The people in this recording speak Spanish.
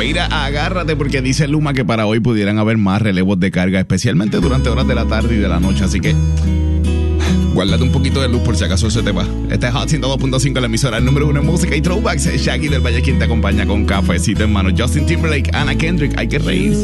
Mira, agárrate porque dice Luma que para hoy pudieran haber más relevos de carga, especialmente durante horas de la tarde y de la noche, así que guárdate un poquito de luz por si acaso se te va. Este es Hot 102.5, la emisora número 1 en música y throwbacks. Shaggy del Valle quien te acompaña con cafecito en mano. Justin Timberlake, Anna Kendrick, hay que reírse.